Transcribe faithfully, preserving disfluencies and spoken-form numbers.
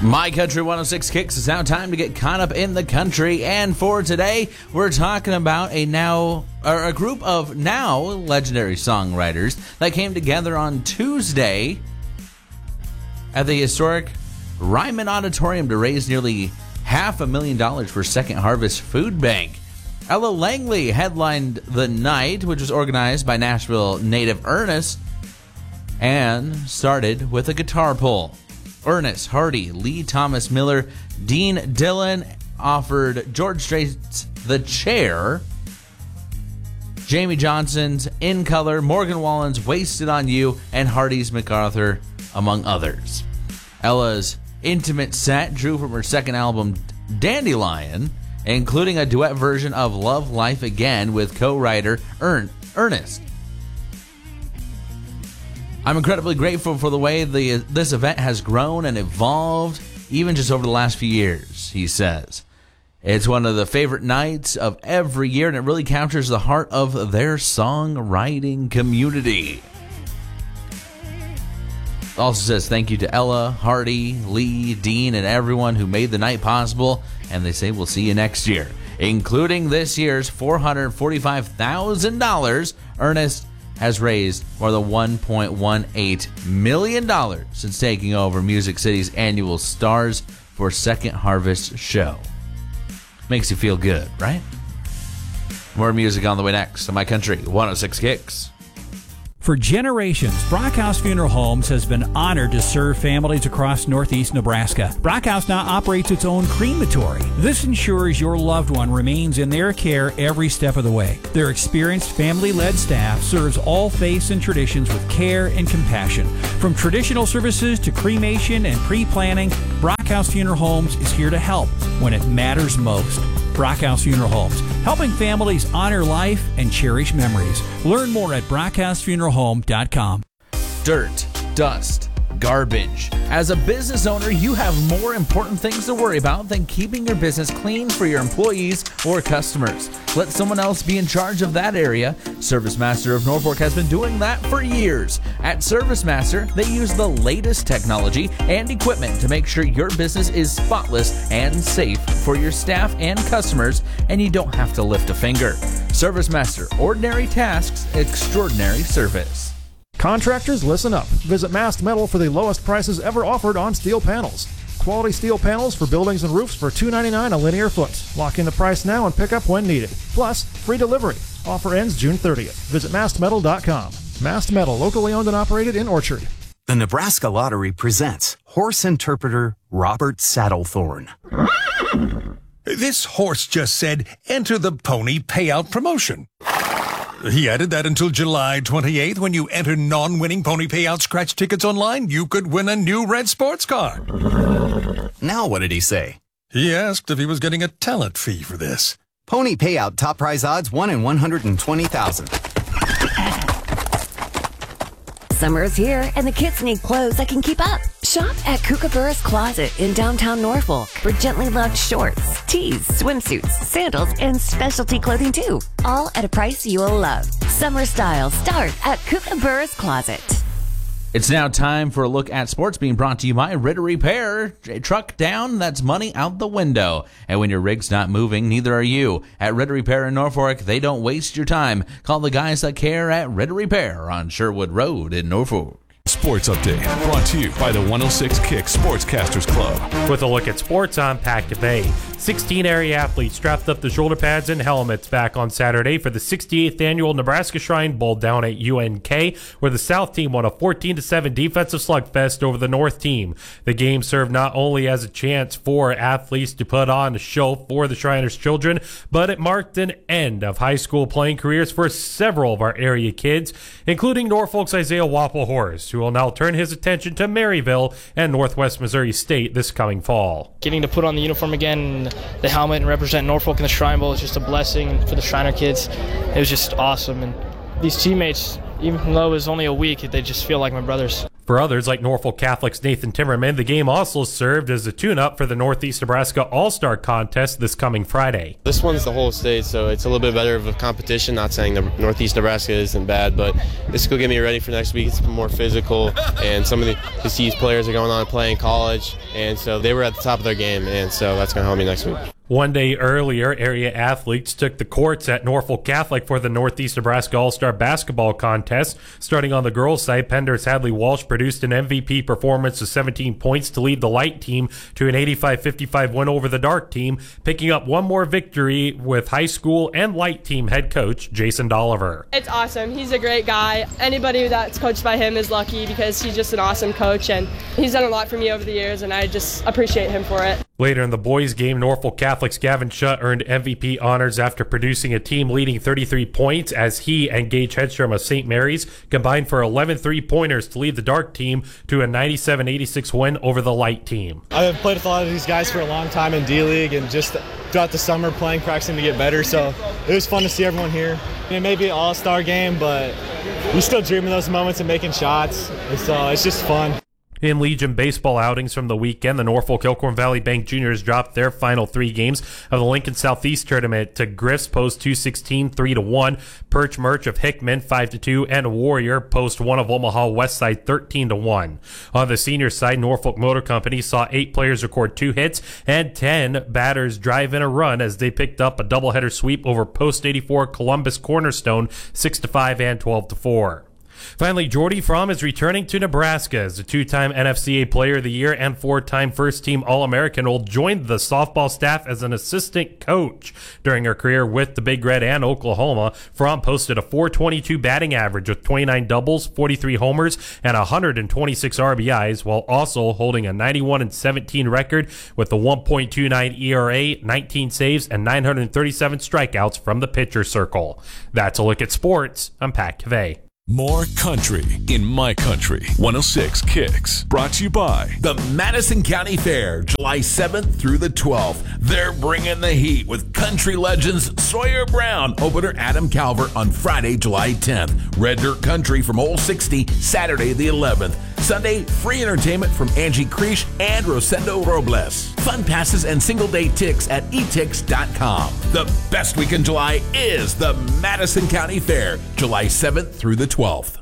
My Country one oh six Kicks. It's now time to get caught up in the country. And for today, we're talking about a now or a group of now legendary songwriters that came together on Tuesday at the historic Ryman Auditorium to raise nearly half a million dollars for Second Harvest Food Bank. Ella Langley headlined the night, which was organized by Nashville native Ernest, and started with a guitar pull. Ernest, Hardy, Lee Thomas Miller, Dean Dillon offered George Strait's The Chair, Jamie Johnson's In Color, Morgan Wallen's Wasted on You, and Hardy's MacArthur, among others. Ella's intimate set drew from her second album, Dandelion, including a duet version of Love Life Again with co-writer Ern- Ernest. I'm incredibly grateful for the way the this event has grown and evolved, even just over the last few years, he says. It's one of the favorite nights of every year, and it really captures the heart of their songwriting community. Also says thank you to Ella, Hardy, Lee, Dean, and everyone who made the night possible, and they say we'll see you next year. Including this year's four hundred forty-five thousand dollars, Ernest has raised more than one point one eight million dollars since taking over Music City's annual Stars for Second Harvest show. Makes you feel good, right? More music on the way next on My Country one oh six Kicks. For generations, Brockhouse Funeral Homes has been honored to serve families across northeast Nebraska. Brockhouse now operates its own crematory. This ensures your loved one remains in their care every step of the way. Their experienced family-led staff serves all faiths and traditions with care and compassion. From traditional services to cremation and pre-planning, Brockhouse Funeral Homes is here to help when it matters most. Brockhouse Funeral Homes, helping families honor life and cherish memories. Learn more at brockhouse funeral home dot com. Dirt, dust, garbage. As a business owner, you have more important things to worry about than keeping your business clean for your employees or customers. Let someone else be in charge of that area. ServiceMaster of Norfolk has been doing that for years. At ServiceMaster, they use the latest technology and equipment to make sure your business is spotless and safe for your staff and customers, and you don't have to lift a finger. ServiceMaster, ordinary tasks, extraordinary service. Contractors, listen up. Visit Mast Metal for the lowest prices ever offered on steel panels. Quality steel panels for buildings and roofs for two dollars and ninety-nine cents a linear foot. Lock in the price now and pick up when needed. Plus, free delivery. Offer ends June thirtieth. Visit mast metal dot com. Mast Metal, locally owned and operated in Orchard. The Nebraska Lottery presents horse interpreter Robert Saddlethorn. This horse just said, enter the pony payout promotion. He added that until July twenty-eighth, when you enter non-winning pony payout scratch tickets online, you could win a new red sports car. Now what did he say? He asked if he was getting a talent fee for this. Pony payout top prize odds one in one hundred twenty thousand. Summer's here, and the kids need clothes that can keep up. Shop at Kookaburra's Closet in downtown Norfolk for gently loved shorts, tees, swimsuits, sandals, and specialty clothing too. All at a price you'll love. Summer styles start at Kookaburra's Closet. It's now time for a look at sports, being brought to you by Ritter Repair. A truck down, that's money out the window. And when your rig's not moving, neither are you. At Ritter Repair in Norfolk, they don't waste your time. Call the guys that care at Ritter Repair on Sherwood Road in Norfolk. Sports Update, brought to you by the one oh six Kicks Sportscasters Club. With a look at sports on Pack to Bay. sixteen area athletes strapped up the shoulder pads and helmets back on Saturday for the sixty-eighth annual Nebraska Shrine Bowl down at U N K, where the South team won a fourteen to seven defensive slugfest over the North team. The game served not only as a chance for athletes to put on a show for the Shriners' children, but it marked an end of high school playing careers for several of our area kids, including Norfolk's Isaiah Wapple-Horse, who will now turn his attention to Maryville and Northwest Missouri State this coming fall. Getting to put on the uniform again, the helmet, and represent Norfolk in the Shrine Bowl is just a blessing for the Shriner kids. It was just awesome. And these teammates, even though it was only a week, they just feel like my brothers. For others, like Norfolk Catholic's Nathan Timmerman, the game also served as a tune-up for the Northeast Nebraska All-Star Contest this coming Friday. This one's the whole state, so it's a little bit better of a competition. Not saying the Northeast Nebraska isn't bad, but this will get me ready for next week. It's more physical, and some of the, these players are going on to play in college, and so they were at the top of their game, and so that's going to help me next week. One day earlier, area athletes took the courts at Norfolk Catholic for the Northeast Nebraska All-Star Basketball Contest. Starting on the girls' side, Pender's Hadley Walsh produced an M V P performance of seventeen points to lead the light team to an eighty-five fifty-five win over the dark team, picking up one more victory with high school and light team head coach Jason Dolliver. It's awesome. He's a great guy. Anybody that's coached by him is lucky because he's just an awesome coach, and he's done a lot for me over the years, and I just appreciate him for it. Later in the boys' game, Norfolk Catholic's Gavin Shutt earned M V P honors after producing a team-leading thirty-three points as he and Gage Hedstrom of Saint Mary's combined for eleven three-pointers to lead the dark team to a ninety-seven eighty-six win over the light team. I've played with a lot of these guys for a long time in D-League and just throughout the summer playing, practicing to get better, so it was fun to see everyone here. It may be an all-star game, but we still dream of those moments and making shots, and so it's just fun. In Legion baseball outings from the weekend, the Norfolk Elkhorn Valley Bank Juniors dropped their final three games of the Lincoln Southeast Tournament to Griff's Post two sixteen three to one, Perch Merch of Hickman five to two, and Warrior Post one of Omaha Westside thirteen to one. On the senior side, Norfolk Motor Company saw eight players record two hits and ten batters drive in a run as they picked up a doubleheader sweep over Post eighty-four Columbus Cornerstone six to five and twelve to four. Finally, Jordy Fromm is returning to Nebraska as a two-time N F C A Player of the Year and four-time First-Team All-American. Will join the softball staff as an assistant coach. During her career with the Big Red and Oklahoma, Fromm posted a four twenty-two batting average with twenty-nine doubles, forty-three homers, and one hundred twenty-six R B Is, while also holding a ninety-one and seventeen record with a one point two nine E R A, nineteen saves, and nine hundred thirty-seven strikeouts from the pitcher circle. That's a look at sports. I'm Pat Cavey. More country in my country. one oh six Kicks. Brought to you by the Madison County Fair, July seventh through the twelfth. They're bringing the heat with country legends Sawyer Brown, opener Adam Calvert on Friday, July tenth. Red Dirt Country from Old sixty, Saturday the eleventh. Sunday, free entertainment from Angie Creesh and Rosendo Robles. Fun passes and single-day ticks at e tix dot com. The best week in July is the Madison County Fair, July seventh through the twelfth.